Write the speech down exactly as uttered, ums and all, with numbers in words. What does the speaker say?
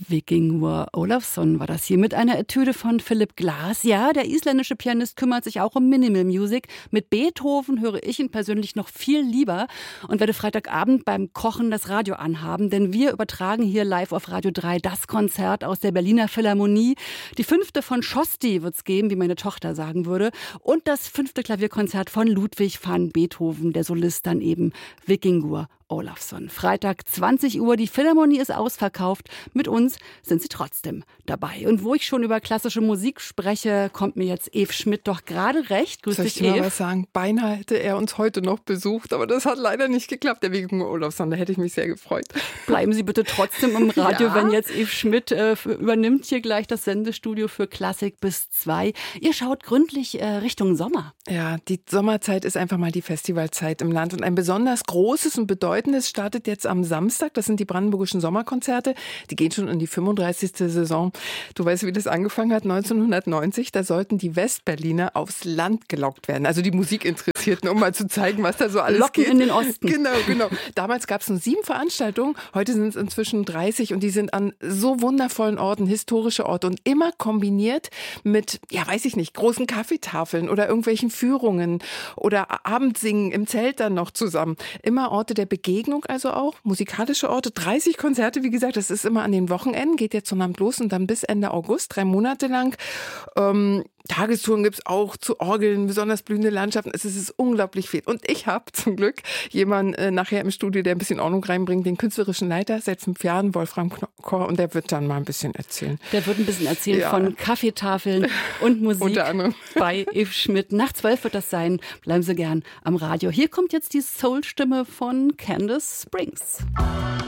Vikingur Olafsson war das hier mit einer Etüde von Philip Glass. Ja, der isländische Pianist kümmert sich auch um Minimal Music. Mit Beethoven höre ich ihn persönlich noch viel lieber und werde Freitagabend beim Kochen das Radio anhaben, denn wir übertragen hier live auf Radio drei das Konzert aus der Berliner Philharmonie. Die fünfte von Schosti wird's geben, wie meine Tochter sagen würde, und das fünfte Klavierkonzert von Ludwig van Beethoven, der Solist dann eben Vikingur Olafsson. Freitag zwanzig Uhr, die Philharmonie ist ausverkauft. Mit uns sind sie trotzdem dabei. Und wo ich schon über klassische Musik spreche, kommt mir jetzt Eve Schmidt doch gerade recht. Grüß Soll dich, ich dir Eve. mal was sagen? Beinahe hätte er uns heute noch besucht, aber das hat leider nicht geklappt, der Vikingur Olafsson. Da hätte ich mich sehr gefreut. Bleiben Sie bitte trotzdem im Radio, Ja. wenn jetzt Eve Schmidt äh, für, übernimmt hier gleich das Sendestudio für Klassik bis zwei. Ihr schaut gründlich äh, Richtung Sommer. Ja, die Sommerzeit ist einfach mal die Festivalzeit im Land. Und ein besonders großes und bedeutendes startet jetzt am Samstag. Das sind die Brandenburgischen Sommerkonzerte. Die gehen schon in die fünfunddreißigste Saison. Du weißt, wie das angefangen hat? neunzehnhundertneunzig. Da sollten die Westberliner aufs Land gelockt werden. Also die Musikinteressierten, um mal zu zeigen, was da so alles Locken geht. in den Osten. Genau, genau. Damals gab es nur sieben Veranstaltungen. Heute sind es inzwischen dreißig und die sind an so wundervollen Orten, historische Orte und immer kombiniert mit, ja, weiß ich nicht, großen Kaffeetafeln oder irgendwelchen Führungen oder Abendsingen im Zelt dann noch zusammen. Immer Orte der Begegnung, also auch musikalische Orte. dreißig Konzerte, wie gesagt, das ist immer an den Wochenenden, geht jetzt zum Abend los und dann bis Ende August, drei Monate lang. Ähm, Tagestouren gibt's auch zu Orgeln, besonders blühende Landschaften. Es ist unglaublich viel. Und ich habe zum Glück jemanden äh, nachher im Studio, der ein bisschen Ordnung reinbringt, den künstlerischen Leiter seit fünf Jahren, Wolfram Knorr, und der wird dann mal ein bisschen erzählen. Der wird ein bisschen erzählen Ja. von Kaffeetafeln und Musik Unter anderem. bei Eve Schmidt. Nach zwölf wird das sein. Bleiben Sie gern am Radio. Hier kommt jetzt die Soul-Stimme von Candace Springs.